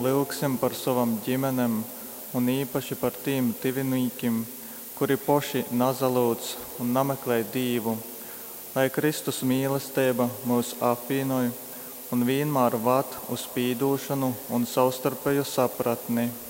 lūgsim par savam ģimenem un īpaši par tiem tuvinīkiem, kuri poši nazalūdz un nameklē Dievu, lai Kristus mīlestība mūs apvienoja un vienmēr vad uz pīdūšanu un savstarpēju sapratni.